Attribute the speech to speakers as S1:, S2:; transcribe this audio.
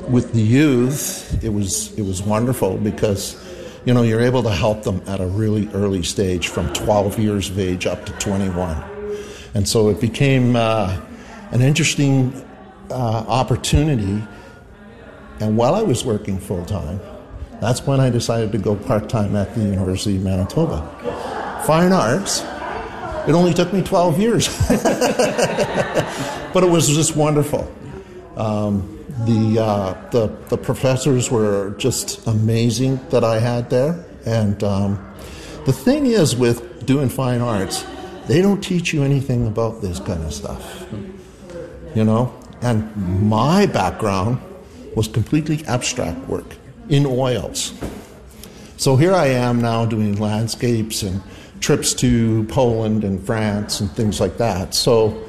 S1: with the youth, it was wonderful because, you know, you're able to help them at a really early stage from 12 years of age up to 21. And so it became an interesting opportunity. And while I was working full-time, that's when I decided to go part-time at the University of Manitoba. Fine arts, it only took me 12 years. But it was just wonderful. The professors were just amazing that I had there. And the thing is with doing fine arts, they don't teach you anything about this kind of stuff, you know? And my background was completely abstract work in oils. So here I am now doing landscapes and trips to Poland and France and things like that. So